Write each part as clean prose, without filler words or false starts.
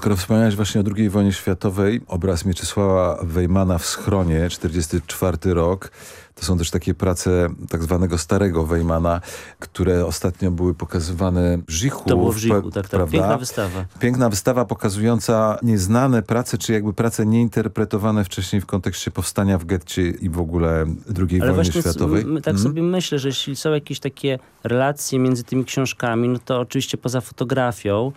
skoro wspomniałeś właśnie o II wojnie światowej, obraz Mieczysława Wejmana w schronie, 1944 rok, to są też takie prace tak zwanego starego Wejmana, które ostatnio były pokazywane w Żichu. To było w Żichu, tak. Piękna wystawa. Piękna wystawa pokazująca nieznane prace, czy jakby prace nieinterpretowane wcześniej w kontekście powstania w getcie i w ogóle II wojny światowej. Tak sobie myślę, że jeśli są jakieś takie relacje między tymi książkami, no to oczywiście poza fotografią,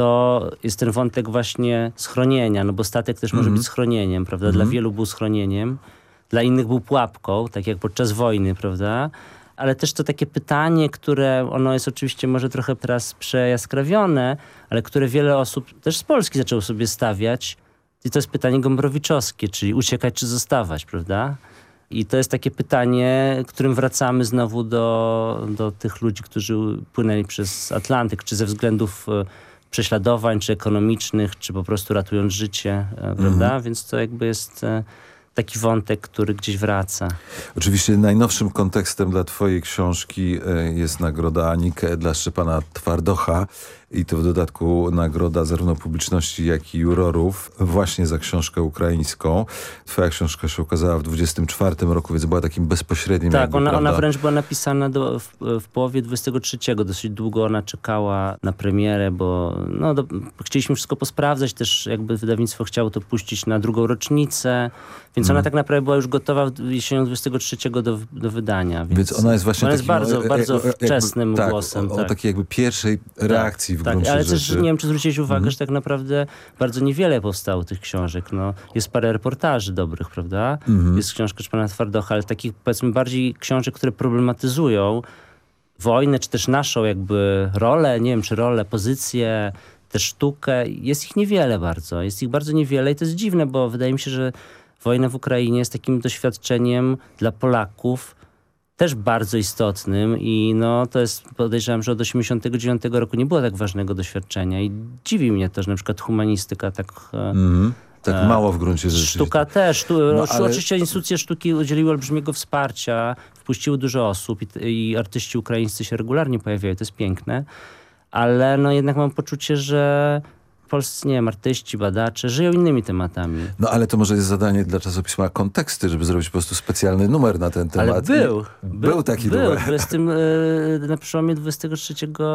to jest ten wątek właśnie schronienia, no bo statek też może być schronieniem, prawda? Dla wielu był schronieniem, dla innych był pułapką, tak jak podczas wojny, prawda? Ale też to takie pytanie, które ono jest oczywiście może trochę teraz przejaskrawione, ale które wiele osób też z Polski zaczęło sobie stawiać. I to jest pytanie gombrowiczowskie, czyli uciekać czy zostawać, prawda? I to jest takie pytanie, którym wracamy znowu do tych ludzi, którzy płynęli przez Atlantyk, czy ze względów prześladowań, czy ekonomicznych, czy po prostu ratując życie, prawda? Więc to jakby jest taki wątek, który gdzieś wraca. Oczywiście najnowszym kontekstem dla twojej książki jest nagroda Anike dla Szczepana Twardocha i to w dodatku nagroda zarówno publiczności, jak i jurorów właśnie za książkę ukraińską. Twoja książka się ukazała w 24 roku, więc była takim bezpośrednim... Tak, ona wręcz była napisana w połowie 23. Dosyć długo ona czekała na premierę, bo chcieliśmy wszystko posprawdzać, też jakby wydawnictwo chciało to puścić na drugą rocznicę, więc ona tak naprawdę była już gotowa jesienią 23 do wydania. Więc ona jest właśnie takim, bardzo wczesnym głosem. O takiej jakby pierwszej reakcji w gruncie ale rzeczy. też nie wiem, czy zwróciłeś uwagę, że tak naprawdę bardzo niewiele powstało tych książek. No, jest parę reportaży dobrych, prawda? Jest książka Szczepana Twardocha, ale takich powiedzmy bardziej książek, które problematyzują wojnę, czy też naszą jakby rolę, nie wiem, czy rolę, pozycję, tę sztukę. Jest ich niewiele bardzo. Jest ich bardzo niewiele i to jest dziwne, bo wydaje mi się, że wojna w Ukrainie jest takim doświadczeniem dla Polaków też bardzo istotnym i to jest, podejrzewam, że od 89 roku nie było tak ważnego doświadczenia i dziwi mnie to, że na przykład humanistyka tak... tak mało w gruncie rzeczy. Sztuka też. Oczywiście instytucje sztuki udzieliły olbrzymiego wsparcia, wpuściły dużo osób i artyści ukraińscy się regularnie pojawiają, to jest piękne, ale jednak mam poczucie, że polscy, nie wiem, artyści, badacze żyją innymi tematami. Ale to może jest zadanie dla czasopisma Konteksty, żeby zrobić po prostu specjalny numer na ten temat. Ale był taki numer. Na przełomie 23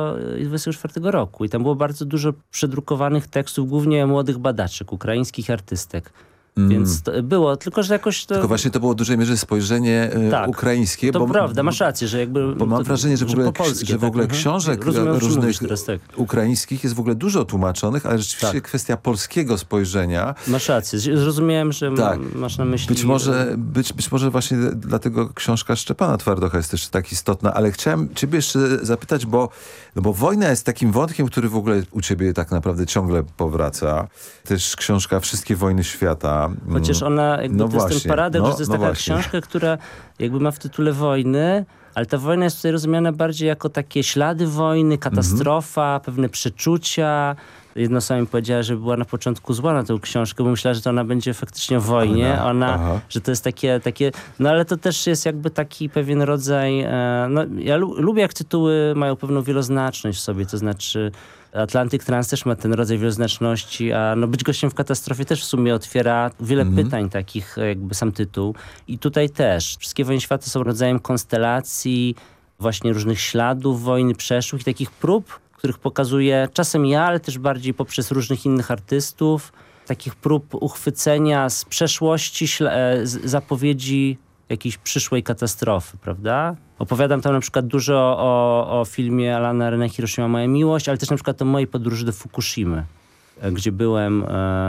i 24 roku. I tam było bardzo dużo przedrukowanych tekstów, głównie młodych badaczek, ukraińskich artystek. Więc to było, tylko że jakoś to... Tylko właśnie to było w dużej mierze spojrzenie ukraińskie. To prawda, masz rację, że jakby... Bo mam wrażenie, że w ogóle książek różnych teraz, ukraińskich jest w ogóle dużo tłumaczonych, ale rzeczywiście kwestia polskiego spojrzenia... Masz rację, zrozumiałem, że masz na myśli... Być może właśnie dlatego książka Szczepana Twardocha jest też tak istotna, ale chciałem ciebie jeszcze zapytać, bo wojna jest takim wątkiem, który w ogóle u ciebie tak naprawdę ciągle powraca. Też książka Wszystkie wojny świata. Chociaż ona, to jest ten paradoks, że to jest taka książka, która jakby ma w tytule wojny, ale ta wojna jest tutaj rozumiana bardziej jako takie ślady wojny, katastrofa, pewne przeczucia. Jedna osoba mi powiedziała, że była na początku zła na tę książkę, bo myślała, że to ona będzie faktycznie o wojnie. Że to jest takie... ale to też jest jakby taki pewien rodzaj... ja lubię, jak tytuły mają pewną wieloznaczność w sobie, to znaczy... Atlantyk Trans też ma ten rodzaj wieloznaczności, a być gościem w katastrofie też w sumie otwiera wiele pytań takich, jakby sam tytuł. I tutaj też. Wszystkie wojny świata są rodzajem konstelacji, właśnie różnych śladów wojny przeszłych i takich prób, których pokazuję czasem ja, ale też bardziej poprzez różnych innych artystów. Takich prób uchwycenia z przeszłości zapowiedzi jakiejś przyszłej katastrofy, prawda? Opowiadam tam na przykład dużo o filmie Alana René Hiroshima Moja miłość, ale też na przykład o mojej podróży do Fukushimy, gdzie byłem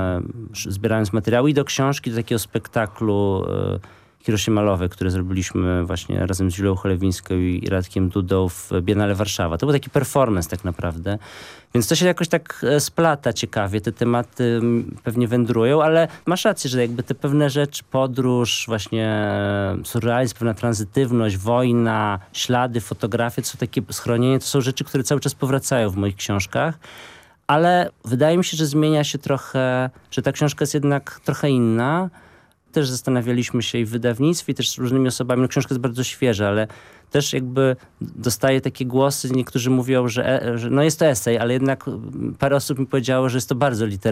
zbierając materiały i do książki, do takiego spektaklu Hiroshimalowe, które zrobiliśmy właśnie razem z Julią Cholewińską i Radkiem Dudą w Biennale Warszawa. To był taki performance tak naprawdę. Więc to się jakoś tak splata ciekawie. Te tematy pewnie wędrują, ale masz rację, że jakby te pewne rzeczy, podróż, właśnie surrealizm, pewna tranzytywność, wojna, ślady, fotografie, to są takie schronienie, to są rzeczy, które cały czas powracają w moich książkach. Ale wydaje mi się, że zmienia się trochę, że ta książka jest jednak trochę inna. Też zastanawialiśmy się i w wydawnictwie, i też z różnymi osobami. No, książka jest bardzo świeża, ale też jakby dostaję takie głosy. Niektórzy mówią, że jest to esej, ale jednak parę osób mi powiedziało, że jest to bardzo literackie.